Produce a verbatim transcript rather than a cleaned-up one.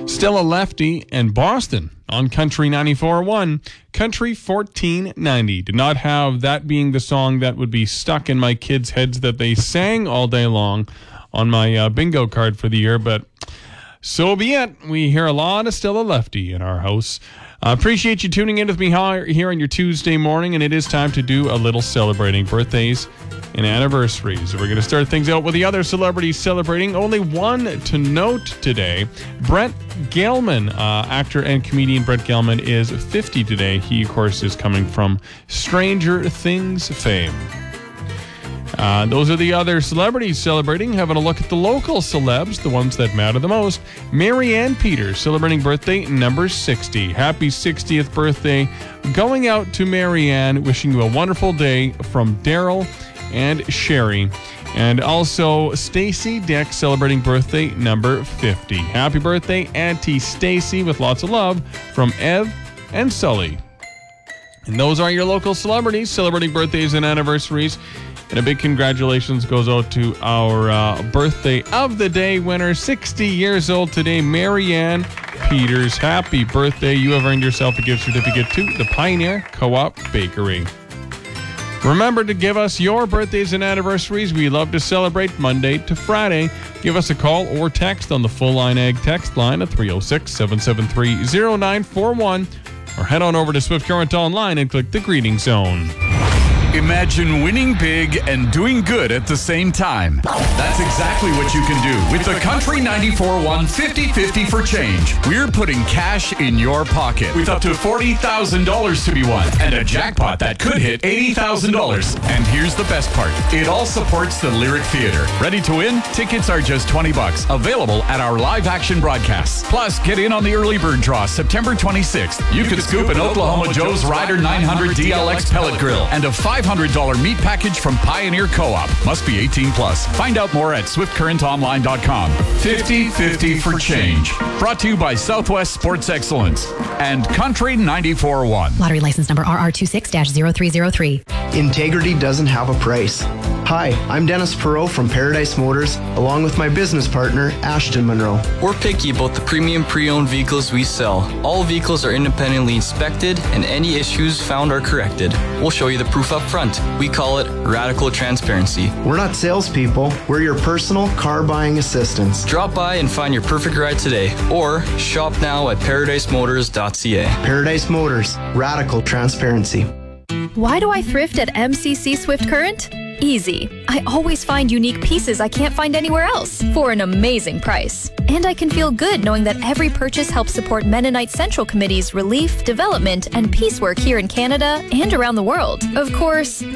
Still a Lefty and Boston on Country ninety-four point one. Country fourteen ninety. Did not have that being the song that would be stuck in my kids' heads that they sang all day long on my uh, bingo card for the year, but so be it. We hear a lot of Still a Lefty in our house. I uh, appreciate you tuning in with me here on your Tuesday morning, and it is time to do a little celebrating birthdays and anniversaries. We're going to start things out with the other celebrities celebrating. Only one to note today. Brett Gelman, uh, actor and comedian Brett Gelman, is fifty today. He, of course, is coming from Stranger Things fame. Uh, those are the other celebrities celebrating. Having a look at the local celebs, the ones that matter the most. Marianne Peters, celebrating birthday number sixty. Happy sixtieth birthday going out to Marianne. Wishing you a wonderful day from Daryl and Sherry. And also Stacy Deck, celebrating birthday number fifty. Happy birthday, Auntie Stacy, with lots of love from Ev and Sully. And those are your local celebrities celebrating birthdays and anniversaries. And a big congratulations goes out to our uh, birthday of the day winner, sixty years old today, Marianne Peters. Happy birthday. You have earned yourself a gift certificate to the Pioneer Co-op Bakery. Remember to give us your birthdays and anniversaries. We love to celebrate Monday to Friday. Give us a call or text on the Full Line Ag text line at three oh six, seven seven three, oh nine four one, or head on over to Swift Current Online and click the Greeting Zone. Imagine winning big and doing good at the same time. That's exactly what you can do with the Country ninety-four point one fifty fifty for change. We're putting cash in your pocket with up to forty thousand dollars to be won and a jackpot that could hit eighty thousand dollars. And here's the best part. It all supports the Lyric Theatre. Ready to win? Tickets are just twenty bucks. Available at our live action broadcasts. Plus, get in on the early bird draw September twenty-sixth. You, you could scoop an Oklahoma Joe's Rider nine hundred D L X pellet grill and a five hundred dollars meat package from Pioneer Co-op. Must be eighteen plus. Find out more at swift current online dot com. fifty fifty for change. Brought to you by Southwest Sports Excellence and Country ninety-four point one. Lottery license number R R two six zero three zero three. Integrity doesn't have a price. Hi, I'm Dennis Perot from Paradise Motors, along with my business partner, Ashton Monroe. We're picky about the premium pre-owned vehicles we sell. All vehicles are independently inspected, and any issues found are corrected. We'll show you the proof up front. We call it radical transparency. We're not salespeople. We're your personal car buying assistants. Drop by and find your perfect ride today, or shop now at paradise motors dot c a. Paradise Motors, radical transparency. Why do I thrift at M C C Swift Current? Easy. I always find unique pieces I can't find anywhere else for an amazing price. And I can feel good knowing that every purchase helps support Mennonite Central Committee's relief, development, and peace work here in Canada and around the world. Of course,